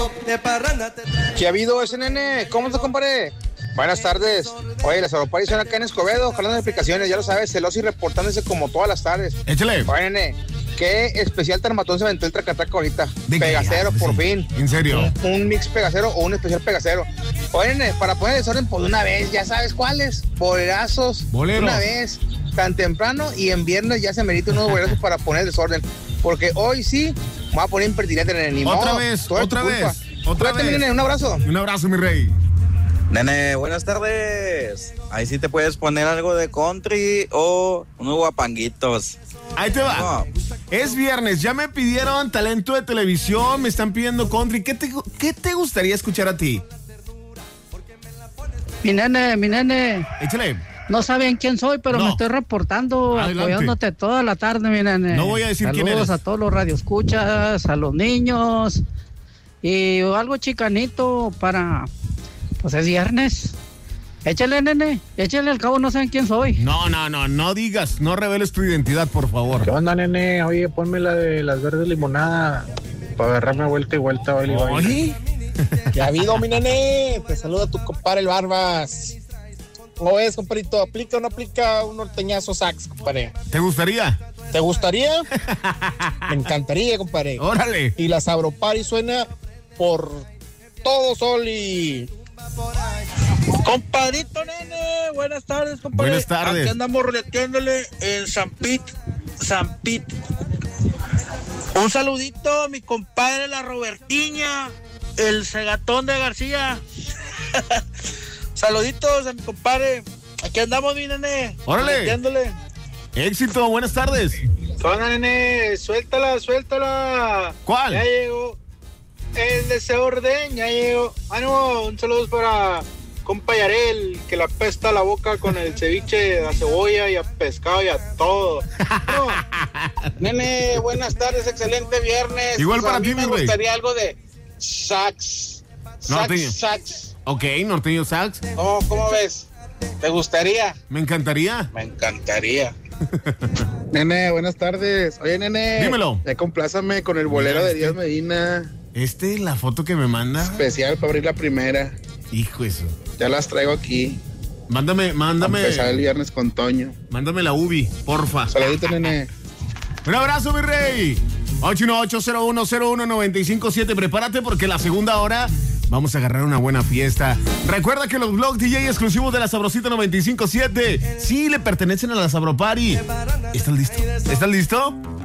¿Qué ha habido ese nene? ¿Cómo te compadre? Buenas tardes. Oye, las Sabropari son acá en Escobedo, jalando explicaciones, ya lo sabes, celoso y reportándose como todas las tardes. Échale. Oye, nene, qué especial tarmatón se aventó el tracatraca ahorita. ¿De qué? Pegacero, por Sí. fin. ¿En serio? Un mix pegacero o un especial pegacero. Oye, nene, para poner desorden, pues de una vez, ya sabes cuáles. Bolerazos. Boleros. Una vez, tan temprano, y en viernes ya se merita unos bolerazos para poner desorden. Porque hoy sí, me voy a poner impertinente, nene. Ni Otra modo, vez, todo es tu otra culpa. vez, otra Cuídate, vez. nene, un abrazo. Un abrazo, mi rey. Nene, buenas tardes. Ahí sí te puedes poner algo de country o unos guapanguitos. Ahí te va. No. Es viernes, ya me pidieron talento de televisión, me están pidiendo country. ¿Qué te gustaría escuchar a ti? Mi nene, Échale. no saben quién soy, pero No. me estoy reportando, Adelante. apoyándote toda la tarde, mi nene. No voy a decir quién Saludos eres. a todos los radioescuchas, a los niños, y algo chicanito para, pues es viernes. Échale, nene, échale, al cabo no saben quién soy. No digas, no reveles tu identidad, por favor. ¿Qué onda, nene? Oye, ponme la de las verdes limonada para agarrarme vuelta y vuelta. Baile, baile. Oye, ¿Qué ha habido, mi nene? Te saluda tu compadre el Barbas. ¿Cómo ves, compadrito? ¿Aplica o no aplica un norteñazo sax, compadre? ¿te gustaría? ¿Te gustaría? Me encantaría, compadre. Órale. Y la Sabropari suena por todo sol y... Compadrito, nene, buenas tardes, compadre. Buenas tardes. Aquí andamos roleteándole en San Pit. Un saludito a mi compadre la Robertiña, el cegatón de García. Saluditos a mi compadre. Aquí andamos, mi nene. Órale. Roleteándole. Éxito, buenas tardes. ¿Qué onda, nene? Suéltala. ¿Cuál? Ya llegó. El desorden, ya llegó. No, un saludo para compa Yarel, que le apesta la boca con el ceviche a cebolla y a pescado y a todo. No. Nene, buenas tardes, excelente viernes. Igual para a mí ti, mi me rey. gustaría algo de sax. Norteño. Sax. Ok, norteño sax. ¿Cómo ves? ¿Te gustaría? Me encantaría. Me encantaría. Nene, buenas tardes. Oye, nene. Dímelo. Ya complázame con el bolero de Díaz Medina. La foto que me manda. Especial para abrir la primera. Hijo eso. Ya las traigo aquí. Mándame. Empezar el viernes con Toño. Mándame la UBI, porfa. Saludito, nene. Un abrazo, mi rey. 818-0101-957. Prepárate porque la segunda hora vamos a agarrar una buena fiesta. Recuerda que los vlogs DJ exclusivos de la Sabrosita 957 sí le pertenecen a la Sabropari. ¿Estás listo?